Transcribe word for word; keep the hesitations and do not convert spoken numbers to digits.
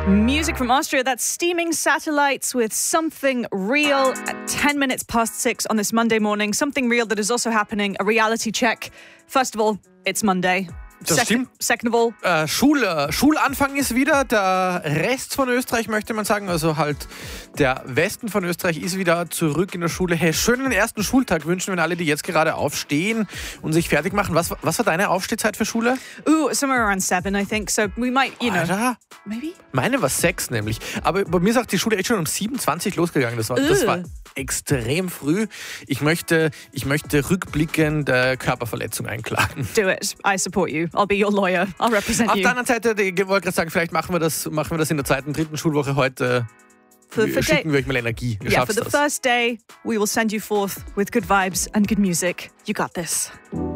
Music from Austria, that's Steaming Satellites with Something Real at ten minutes past six on this Monday morning. Something real that is also happening, a reality check. First of all, it's Monday. Das Sec- stimmt. Second of all, Äh, Schul, äh, Schulanfang ist wieder, der Rest von Österreich möchte man sagen, also halt der Westen von Österreich ist wieder zurück in der Schule. Hey, schönen ersten Schultag wünschen wir alle, die jetzt gerade aufstehen und sich fertig machen. Was, was war deine Aufstehzeit für Schule? ooh, somewhere around seven, I think. So we might, you know, Alter, maybe? meine war sechs nämlich. Aber bei mir ist auch die Schule echt schon um sieben Uhr zwanzig losgegangen. Das war, das Ugh. war extrem früh. Ich möchte, ich möchte rückblickend äh, Körperverletzung einklagen. Do it. I support you. I'll be your lawyer. I'll represent Auf you. der anderen Seite, ich wollte gerade sagen, vielleicht machen wir das, machen wir das in der zweiten, dritten Schulwoche heute. For, for Schicken day, wir euch mal Energie. Ihr yeah, for schafft the das. first day, we will send you forth with good vibes and good music. You got this.